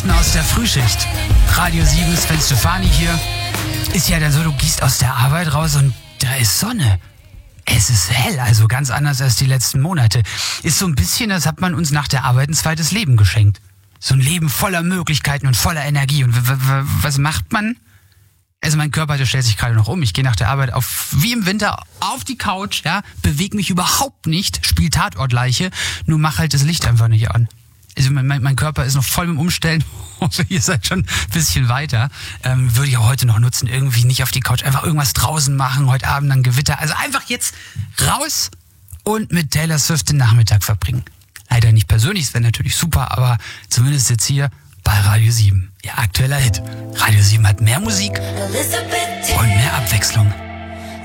Thorsten aus der Frühschicht. Radio 7, Sven Stefani hier. Ist ja dann so, du gehst aus der Arbeit raus und da ist Sonne. Es ist hell, also ganz anders als die letzten Monate. Ist so ein bisschen, das hat man uns nach der Arbeit ein zweites Leben geschenkt. So ein Leben voller Möglichkeiten und voller Energie. Und was macht man? Also mein Körper, der stellt sich gerade noch um. Ich gehe nach der Arbeit wie im Winter auf die Couch, ja, bewege mich überhaupt nicht, spiel Tatortleiche, nur mach halt das Licht einfach nicht an. Also mein Körper ist noch voll im Umstellen. Ihr seid schon ein bisschen weiter. Würde ich auch heute noch nutzen. Irgendwie nicht auf die Couch. Einfach irgendwas draußen machen. Heute Abend dann Gewitter. Also einfach jetzt raus und mit Taylor Swift den Nachmittag verbringen. Leider nicht persönlich. Es wäre natürlich super. Aber zumindest jetzt hier bei Radio 7. Ihr aktueller Hit. Radio 7 hat mehr Musik und mehr Abwechslung.